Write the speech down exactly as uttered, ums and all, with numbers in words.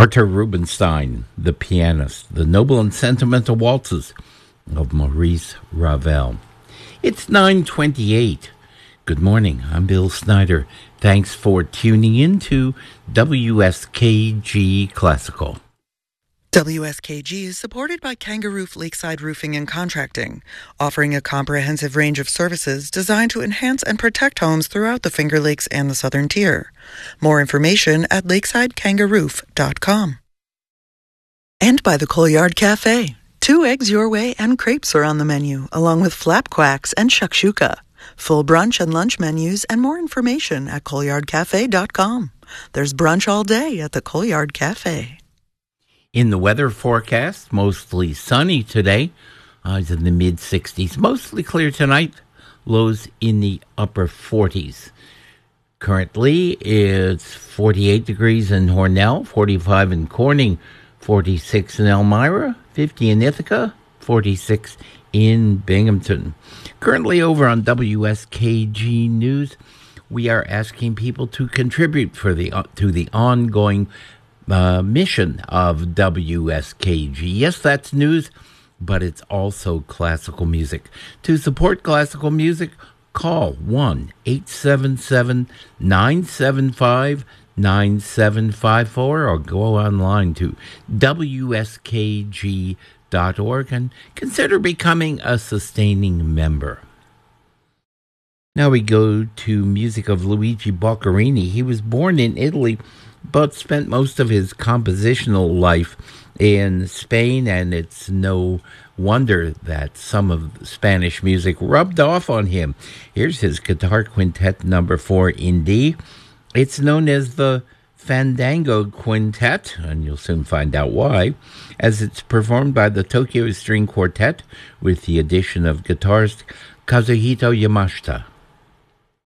Arthur Rubinstein, the pianist, the noble and sentimental waltzes of Maurice Ravel. It's nine twenty-eight. Good morning, I'm Bill Snyder. Thanks for tuning in to W S K G Classical. W S K G is supported by Kangaroof Lakeside Roofing and Contracting, offering a comprehensive range of services designed to enhance and protect homes throughout the Finger Lakes and the Southern Tier. More information at lakeside kangaroof dot com. And by the Colyard Cafe. Two eggs your way and crepes are on the menu, along with flap quacks and shakshuka. Full brunch and lunch menus and more information at colyard cafe dot com. There's brunch all day at the Colyard Cafe. In the weather forecast, mostly sunny today, highs in the mid sixties. Mostly clear tonight, lows in the upper forties. Currently, it's forty-eight degrees in Hornell, forty-five in Corning, forty-six in Elmira, fifty in Ithaca, forty-six in Binghamton. Currently over on W S K G News, we are asking people to contribute for the uh, to the ongoing uh, mission of W S K G. Yes, that's news, but it's also classical music. To support classical music, call one eight seven seven, nine seven five, nine seven five four or go online to W S K G dot org and consider becoming a sustaining member. Now we go to music of Luigi Boccherini. He was born in Italy, but spent most of his compositional life in Spain, and it's no wonder that some of the Spanish music rubbed off on him. Here's his guitar quintet number four in D. It's known as the Fandango Quintet, and you'll soon find out why, as it's performed by the Tokyo String Quartet with the addition of guitarist Kazuhito Yamashita.